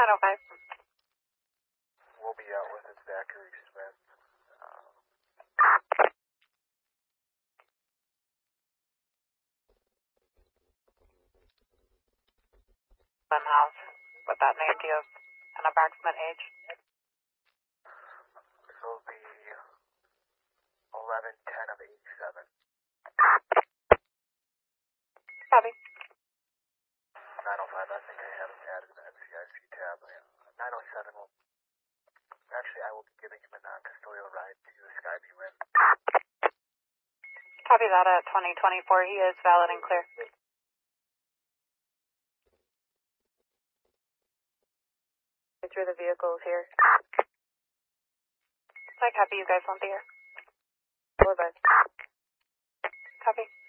905. We'll be out with it, Zachary Smith. House. With that name, do you have an approximate age? This will be 11/10 of 87. Copy. 905, I think I have it added to the NCIC tab. 907 will... Actually, I will be giving him a non-custodial ride to Skyview Inn. Copy that at 2024. He is valid and clear. Through the vehicles here. I copy, you guys want the air. Over. Copy.